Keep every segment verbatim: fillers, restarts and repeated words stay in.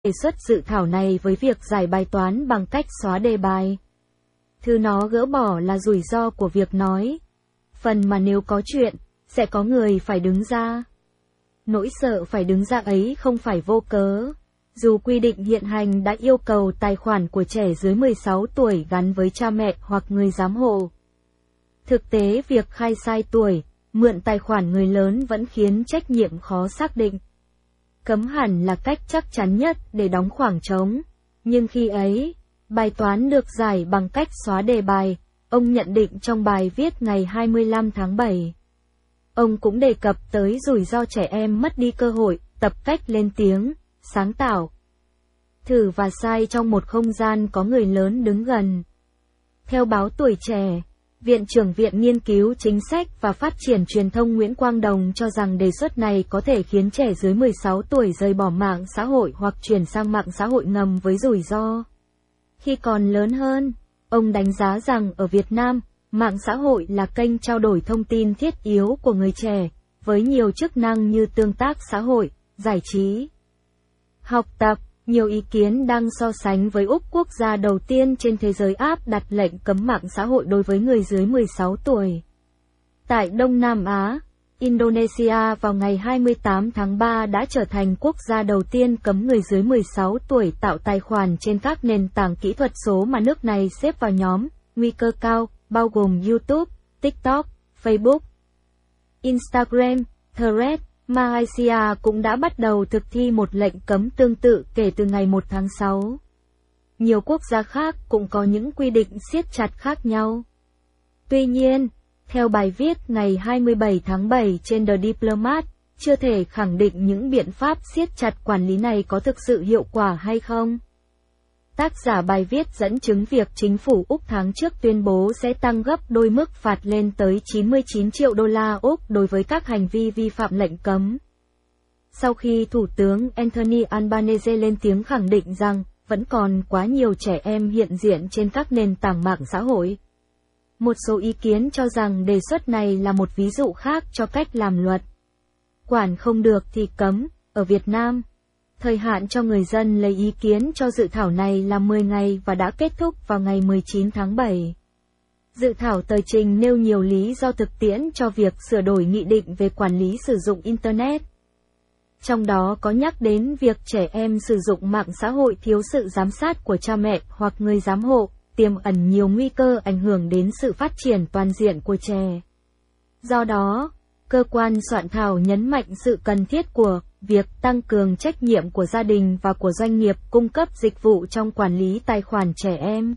đề xuất dự thảo này với việc giải bài toán bằng cách xóa đề bài. Thứ nó gỡ bỏ là rủi ro của việc nói. Phần mà nếu có chuyện, sẽ có người phải đứng ra. Nỗi sợ phải đứng ra ấy không phải vô cớ. Dù quy định hiện hành đã yêu cầu tài khoản của trẻ dưới mười sáu tuổi gắn với cha mẹ hoặc người giám hộ. Thực tế việc khai sai tuổi, mượn tài khoản người lớn vẫn khiến trách nhiệm khó xác định. Cấm hẳn là cách chắc chắn nhất để đóng khoảng trống. Nhưng khi ấy, bài toán được giải bằng cách xóa đề bài, ông nhận định trong bài viết ngày hai mươi lăm tháng bảy. Ông cũng đề cập tới rủi ro trẻ em mất đi cơ hội, tập cách lên tiếng, sáng tạo. Thử và sai trong một không gian có người lớn đứng gần. Theo báo Tuổi Trẻ, Viện trưởng Viện Nghiên cứu Chính sách và Phát triển Truyền thông Nguyễn Quang Đồng cho rằng đề xuất này có thể khiến trẻ dưới mười sáu tuổi rời bỏ mạng xã hội hoặc chuyển sang mạng xã hội ngầm với rủi ro. Khi còn lớn hơn, ông đánh giá rằng ở Việt Nam, mạng xã hội là kênh trao đổi thông tin thiết yếu của người trẻ, với nhiều chức năng như tương tác xã hội, giải trí, học tập. Nhiều ý kiến đang so sánh với Úc, quốc gia đầu tiên trên thế giới áp đặt lệnh cấm mạng xã hội đối với người dưới mười sáu tuổi. Tại Đông Nam Á, Indonesia vào ngày hai mươi tám tháng ba đã trở thành quốc gia đầu tiên cấm người dưới mười sáu tuổi tạo tài khoản trên các nền tảng kỹ thuật số mà nước này xếp vào nhóm nguy cơ cao, bao gồm YouTube, TikTok, Facebook, Instagram, Threads. Malaysia cũng đã bắt đầu thực thi một lệnh cấm tương tự kể từ ngày một tháng sáu. Nhiều quốc gia khác cũng có những quy định siết chặt khác nhau. Tuy nhiên, theo bài viết ngày hai mươi bảy tháng bảy trên The Diplomat, chưa thể khẳng định những biện pháp siết chặt quản lý này có thực sự hiệu quả hay không. Tác giả bài viết dẫn chứng việc chính phủ Úc tháng trước tuyên bố sẽ tăng gấp đôi mức phạt lên tới chín mươi chín triệu đô la Úc đối với các hành vi vi phạm lệnh cấm. Sau khi Thủ tướng Anthony Albanese lên tiếng khẳng định rằng vẫn còn quá nhiều trẻ em hiện diện trên các nền tảng mạng xã hội. Một số ý kiến cho rằng đề xuất này là một ví dụ khác cho cách làm luật. Quản không được thì cấm, ở Việt Nam. Thời hạn cho người dân lấy ý kiến cho dự thảo này là mười ngày và đã kết thúc vào ngày mười chín tháng bảy. Dự thảo tờ trình nêu nhiều lý do thực tiễn cho việc sửa đổi nghị định về quản lý sử dụng Internet. Trong đó có nhắc đến việc trẻ em sử dụng mạng xã hội thiếu sự giám sát của cha mẹ hoặc người giám hộ, tiềm ẩn nhiều nguy cơ ảnh hưởng đến sự phát triển toàn diện của trẻ. Do đó, cơ quan soạn thảo nhấn mạnh sự cần thiết của việc tăng cường trách nhiệm của gia đình và của doanh nghiệp cung cấp dịch vụ trong quản lý tài khoản trẻ em.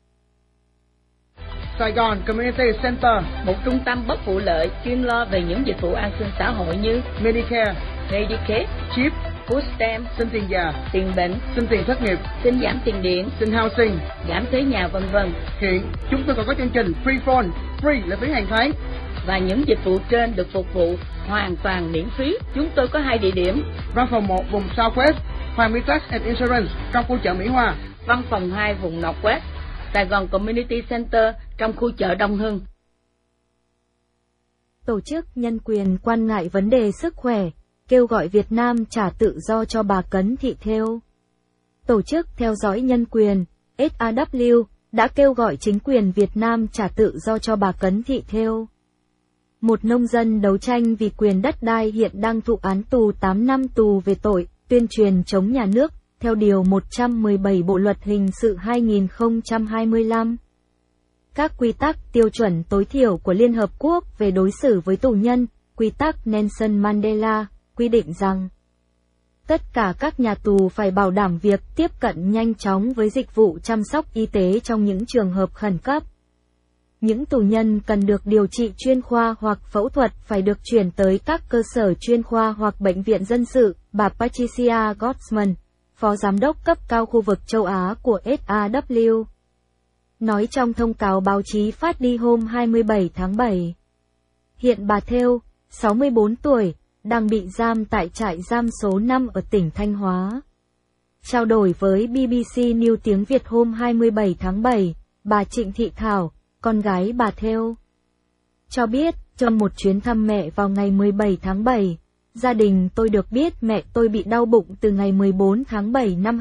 Sài Gòn Community Center, một trung tâm bất vụ lợi chuyên lo về những dịch vụ an sinh xã hội như Medicare, Medicaid, Chip, Food Stamp, xin tiền già, tiền bệnh, xin tiền thất nghiệp, xin giảm tiền điện, xin housing, giảm thuế nhà vân vân. Hiện, chúng tôi còn có chương trình Free Phone, free là phí hàng tháng. Và những dịch vụ trên được phục vụ hoàn toàn miễn phí. Chúng tôi có hai địa điểm. Văn phòng một vùng Southwest, Hoàng Mỹ Tax and Insurance trong khu chợ Mỹ Hòa. Văn phòng hai vùng Northwest, Sài Gòn Community Center trong khu chợ Đông Hưng. Tổ chức nhân quyền quan ngại vấn đề sức khỏe, kêu gọi Việt Nam trả tự do cho bà Cấn Thị Thêu. Tổ chức theo dõi nhân quyền, ét a vê, đã kêu gọi chính quyền Việt Nam trả tự do cho bà Cấn Thị Thêu. Một nông dân đấu tranh vì quyền đất đai hiện đang thụ án tù tám năm tù về tội tuyên truyền chống nhà nước, theo Điều một trăm mười bảy Bộ Luật Hình sự hai nghìn không trăm hai mươi lăm. Các quy tắc tiêu chuẩn tối thiểu của Liên Hợp Quốc về đối xử với tù nhân, quy tắc Nelson Mandela, quy định rằng tất cả các nhà tù phải bảo đảm việc tiếp cận nhanh chóng với dịch vụ chăm sóc y tế trong những trường hợp khẩn cấp. Những tù nhân cần được điều trị chuyên khoa hoặc phẫu thuật phải được chuyển tới các cơ sở chuyên khoa hoặc bệnh viện dân sự, bà Patricia Gosman, Phó Giám đốc cấp cao khu vực châu Á của ét a vê, nói trong thông cáo báo chí phát đi hôm hai mươi bảy tháng bảy. Hiện bà Thêu, sáu mươi bốn tuổi, đang bị giam tại trại giam số năm ở tỉnh Thanh Hóa. Trao đổi với bê bê xê News tiếng Việt hôm hai mươi bảy tháng bảy, bà Trịnh Thị Thảo, con gái bà Thêu, cho biết, trong một chuyến thăm mẹ vào ngày mười bảy tháng bảy, Gia đình tôi được biết mẹ tôi bị đau bụng từ ngày mười bốn tháng bảy năm